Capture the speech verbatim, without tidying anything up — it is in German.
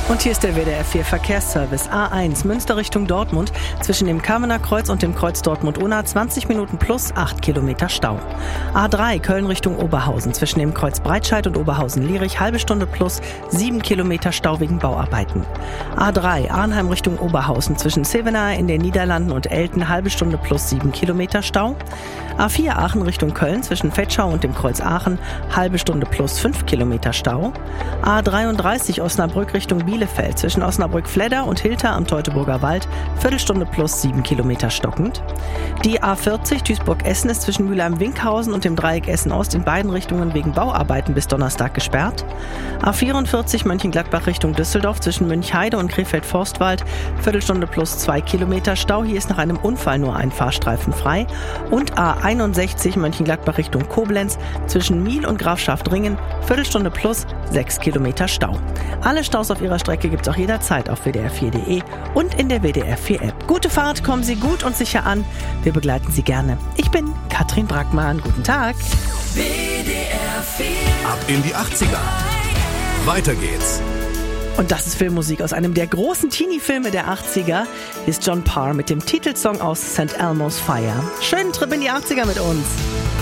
Und hier ist der W D R vier Verkehrsservice. A eins Münster Richtung Dortmund. Zwischen dem Kamener Kreuz und dem Kreuz Dortmund-Unna zwanzig Minuten plus acht Kilometer Stau. A drei Köln Richtung Oberhausen. Zwischen dem Kreuz Breitscheid und Oberhausen-Lierich halbe Stunde plus sieben Kilometer Stau wegen Bauarbeiten. A drei Arnheim Richtung Oberhausen. Zwischen Zevenaar in den Niederlanden und Elten halbe Stunde plus sieben Kilometer Stau. A vier Aachen Richtung Köln. Zwischen Vetschau und dem Kreuz Aachen halbe Stunde plus fünf Kilometer Stau. A dreiunddreißig Osnabrück Richtung Bielefeld. Zwischen Osnabrück-Fledder und Hilter am Teutoburger Wald Viertelstunde plus sieben Kilometer stockend. Die A vierzig Duisburg-Essen ist zwischen Mülheim-Winkhausen und dem Dreieck Essen-Ost in beiden Richtungen wegen Bauarbeiten bis Donnerstag gesperrt. A vierundvierzig Mönchengladbach Richtung Düsseldorf zwischen Münchheide und Krefeld-Forstwald Viertelstunde plus zwei Kilometer Stau. Hier ist nach einem Unfall nur ein Fahrstreifen frei. Und A einundsechzig Mönchengladbach Richtung Koblenz zwischen Miel und Grafschaft-Ringen Viertelstunde plus sechs Kilometer Stau. Alle Staus auf ihrer Strecke gibt's auch jederzeit auf w d r vier punkt de und in der W D R vier App. Gute Fahrt, kommen Sie gut und sicher an. Wir begleiten Sie gerne. Ich bin Katrin Brackmann. Guten Tag. W D R vier. Ab in die achtziger. Weiter geht's. Und das ist Filmmusik aus einem der großen Teenie-Filme der achtziger. Hier ist John Parr mit dem Titelsong aus Saint Elmo's Fire. Schönen Trip in die achtziger mit uns.